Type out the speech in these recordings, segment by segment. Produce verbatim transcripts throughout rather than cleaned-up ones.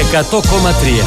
εκατό κόμμα τρία.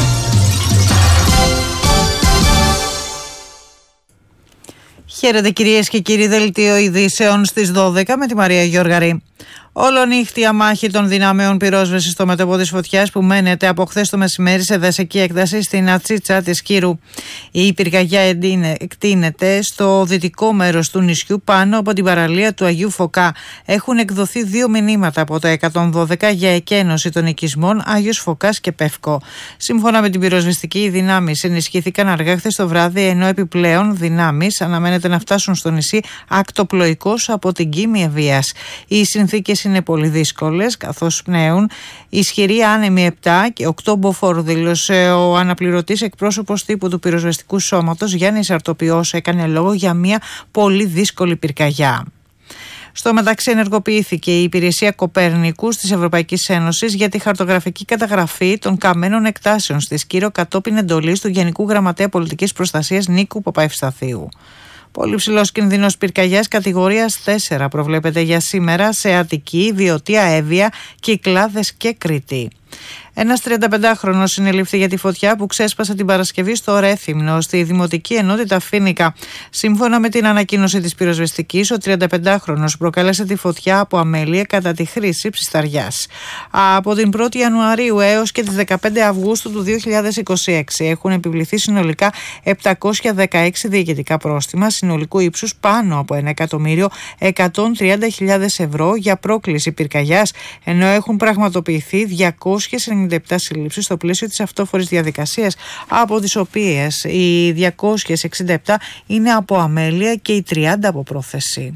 Χαίρετε κυρίες και κύριοι, δελτίο ειδήσεων στις δώδεκα με τη Μαρία Γιώργαρη. Ολονύχτια μάχη των δυνάμεων πυρόσβεσης στο μέτωπο της φωτιάς που μένεται από χθες το μεσημέρι σε δασική έκταση στην Ατσίτσα της Κύρου. Η πυρκαγιά εκτείνεται στο δυτικό μέρος του νησιού πάνω από την παραλία του Αγίου Φωκά. Έχουν εκδοθεί δύο μηνύματα από τα εκατόν δώδεκα για εκένωση των οικισμών Άγιος Φωκάς και Πεύκο. Σύμφωνα με την πυροσβεστική, οι δυνάμεις ενισχύθηκαν αργά χθες το βράδυ, ενώ επιπλέον δυνάμεις αναμένεται να φτάσουν στο νησί ακτοπλοϊκώς από την Κίμια βίας. Οι συνθήκες είναι πολύ δύσκολες, καθώς πνέουν ισχυροί άνεμοι επτά και οκτώ μποφόρ, δήλωσε ο αναπληρωτής εκπρόσωπος τύπου του πυροσβεστικού σώματος Γιάννης Αρτοπιός. Έκανε λόγο για μια πολύ δύσκολη πυρκαγιά. Στο μεταξύ, ενεργοποιήθηκε η υπηρεσία Κοπέρνικους της Ευρωπαϊκής Ένωσης για τη χαρτογραφική καταγραφή των καμένων εκτάσεων στη Σκύρο κατόπιν εντολής του Γενικού Γραμματέα Πολιτικής Προστασίας Νίκου Παπαευσταθίου. Πολύ ψηλός κινδύνος πυρκαγιάς κατηγορίας τέσσερα προβλέπεται για σήμερα σε Αττική, Βιωτία, Εύβοια, Κυκλάδες και Κρήτη. Ένας τριανταπεντάχρονος συνελήφθη για τη φωτιά που ξέσπασε την Παρασκευή στο Ρέθυμνο, στη Δημοτική Ενότητα Φοίνικα. Σύμφωνα με την ανακοίνωση της πυροσβεστικής, ο τριανταπεντάχρονος προκάλεσε τη φωτιά από αμέλεια κατά τη χρήση ψισταριάς. Από την πρώτη Ιανουαρίου έως και τις δεκαπέντε Αυγούστου του δύο χιλιάδες είκοσι έξι έχουν επιβληθεί συνολικά επτακόσια δεκαέξι διοικητικά πρόστιμα συνολικού ύψους πάνω από ένα εκατομμύριο εκατόν τριάντα χιλιάδες ευρώ για πρόκληση πυρκαγιάς, ενώ έχουν πραγματοποιηθεί διακόσιες ενενήντα επτά συλλήψεις στο πλαίσιο της αυτόφορης διαδικασίας, από τις οποίες οι διακόσιες εξήντα επτά είναι από αμέλεια και οι τριάντα από πρόθεση.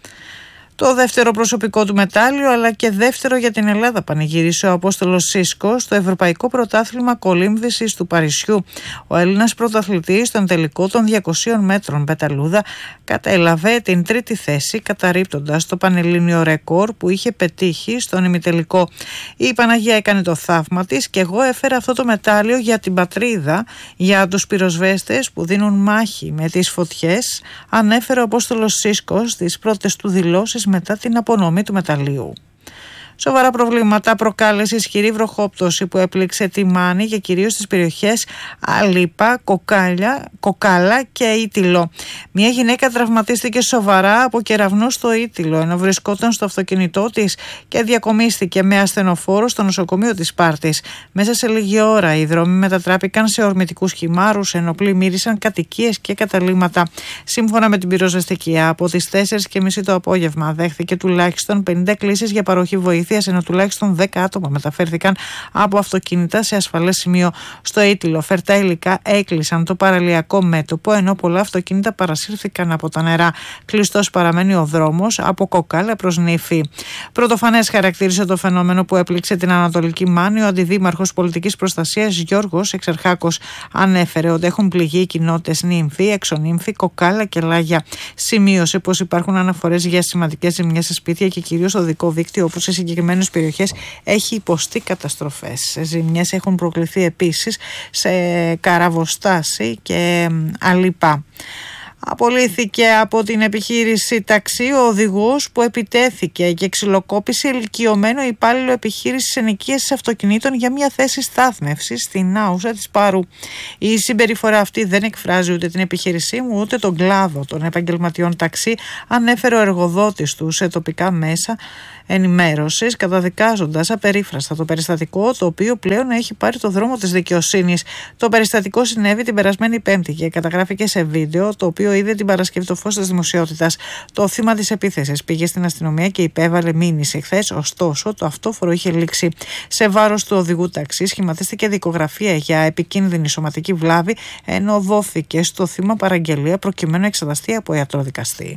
Το δεύτερο προσωπικό του μετάλλιο, αλλά και δεύτερο για την Ελλάδα, πανηγύρισε ο Απόστολος Σίσκος στο Ευρωπαϊκό Πρωτάθλημα Κολύμβησης του Παρισιού. Ο Έλληνας πρωταθλητής στον τελικό των διακοσίων μέτρων πεταλούδα κατέλαβε την τρίτη θέση, καταρρίπτοντας το πανελλήνιο ρεκόρ που είχε πετύχει στον ημιτελικό. Η Παναγία έκανε το θαύμα της και εγώ έφερα αυτό το μετάλλιο για την πατρίδα, για τους πυροσβέστες που δίνουν μάχη με τις φωτιές, ανέφερε ο Απόστολος Σίσκος στις πρώτες του δηλώσεις μετά την απονομή του μεταλλίου. Σοβαρά προβλήματα προκάλεσε ισχυρή βροχόπτωση που έπληξε τη Μάνη και κυρίως στις περιοχές Αλίπα, Κοκάλια, Κοκάλα και Ήτυλο. Μια γυναίκα τραυματίστηκε σοβαρά από κεραυνό στο Ήτυλο ενώ βρισκόταν στο αυτοκίνητό της και διακομίστηκε με ασθενοφόρο στο νοσοκομείο της Σπάρτης. Μέσα σε λίγη ώρα οι δρόμοι μετατράπηκαν σε ορμητικούς χυμάρους ενώ πλημμύρισαν κατοικίες και καταλύματα. Σύμφωνα με την πυροσβεστική, από τις τέσσερις και μισή το απόγευμα δέχθηκε τουλάχιστον πενήντα κλήσεις για παροχή βοήθειας, ενώ τουλάχιστον δέκα άτομα μεταφέρθηκαν από αυτοκίνητα σε ασφαλές σημείο στο Ήτυλο. Φερτά υλικά έκλεισαν το παραλιακό μέτωπο, ενώ πολλά αυτοκίνητα παρασύρθηκαν από τα νερά. Κλειστός παραμένει ο δρόμος από Κοκάλα προς Νήφη. Πρωτοφανές χαρακτήρισε το φαινόμενο που έπληξε την Ανατολική Μάνη ο Αντιδήμαρχος Πολιτικής Προστασίας Γιώργος Εξερχάκος. Ανέφερε ότι έχουν πληγεί οι κοινότητες Νύμφη, Εξονύμφη, Κοκάλα και Λάγια. Σημείωσε πως υπάρχουν αναφορές για σημαντικές ζημιές σε σπίτια και κυρίως στο οδικό δίκτυο, όπως σε συγκεκριμένες περιοχές έχει υποστεί καταστροφές. Ζημιές έχουν προκληθεί επίσης σε Καραβοστάση και Αλίπα. Απολύθηκε από την επιχείρηση ταξί ο οδηγός που επιτέθηκε και ξυλοκόπησε ηλικιωμένο υπάλληλο επιχείρησης ενοικίασης αυτοκινήτων για μια θέση στάθμευσης στην Άουσα της Πάρου. Η συμπεριφορά αυτή δεν εκφράζει ούτε την επιχείρησή μου ούτε τον κλάδο των επαγγελματιών ταξί, ανέφερε ο εργοδότης του σε τοπικά μέσα ενημέρωσης, καταδικάζοντας απερίφραστα το περιστατικό, το οποίο πλέον έχει πάρει το δρόμο της δικαιοσύνης. Το περιστατικό συνέβη την περασμένη Πέμπτη και καταγράφηκε σε βίντεο, το οποίο είδε την Παρασκευή το φως της δημοσιότητας. Το θύμα της επίθεσης πήγε στην αστυνομία και υπέβαλε μήνυση χθες, ωστόσο το αυτόφορο είχε λήξει. Σε βάρος του οδηγού ταξί σχηματίστηκε δικογραφία για επικίνδυνη σωματική βλάβη, ενώ δόθηκε στο θύμα παραγγελία προκειμένου να εξεταστεί από ιατροδικαστή.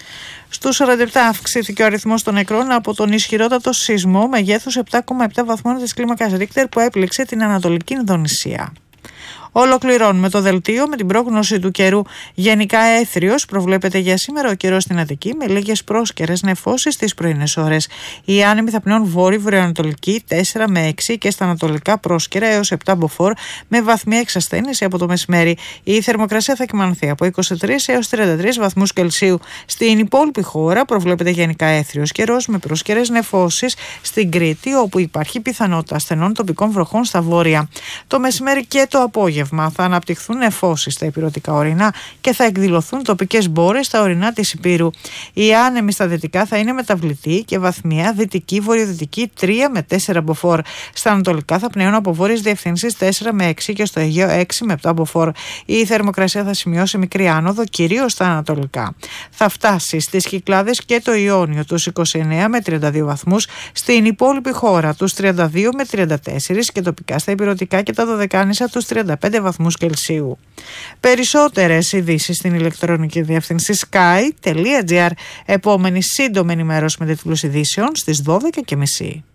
Στους σαράντα επτά αυξήθηκε ο αριθμός των νεκρών από τον ισχυρότατο σεισμό μεγέθους επτά κόμμα επτά βαθμών της κλίμακας Ρίκτερ που έπληξε την Ανατολική Ινδονησία. Ολοκληρώνουμε το δελτίο με την πρόγνωση του καιρού. Γενικά έθριος προβλέπεται για σήμερα ο καιρός στην Αττική με λίγες πρόσκαιρες νεφώσεις στις πρωινές ώρες. Οι άνεμοι θα πνέουν βόρειο-βορειοανατολική τέσσερα με έξι και στα ανατολικά πρόσκαιρα έως επτά μποφόρ με βαθμία εξασθένηση από το μεσημέρι. Η θερμοκρασία θα κυμανθεί από είκοσι τρεις έως τριάντα τρεις βαθμούς Κελσίου. Στην υπόλοιπη χώρα προβλέπεται γενικά έθριος καιρός με πρόσκαιρες νεφώσεις στην Κρήτη, όπου υπάρχει πιθανότητα ασθενών τοπικών βροχών στα βόρεια. Το μεσημέρι και το απόγευμα θα αναπτυχθούν νεφώσεις στα ηπειρωτικά ορεινά και θα εκδηλωθούν τοπικές μπόρες στα ορεινά της Ηπείρου. Οι άνεμοι στα δυτικά θα είναι μεταβλητοί και βαθμία δυτική βορειοδυτική τρία με τέσσερα μποφόρ. Στα ανατολικά θα πνέουν από βόρειες διευθύνσεις τέσσερα με έξι και στο Αιγαίο έξι με επτά μποφόρ. Η θερμοκρασία θα σημειώσει μικρή άνοδο, κυρίως στα ανατολικά. Θα φτάσει στις Κυκλάδες και το Ιόνιο τους είκοσι εννέα με τριάντα δύο βαθμούς, στην υπόλοιπη χώρα τους τριάντα δύο με τριάντα τέσσερα και τοπικά στα ηπειρωτικά και τα Δωδεκάνησα τους τριάντα πέντε βαθμούς Κελσίου. Περισσότερες ειδήσεις στην ηλεκτρονική διεύθυνση sky τελεία gr. Επόμενη σύντομη ενημέρωση με τίτλους ειδήσεων στις δώδεκα και μισή.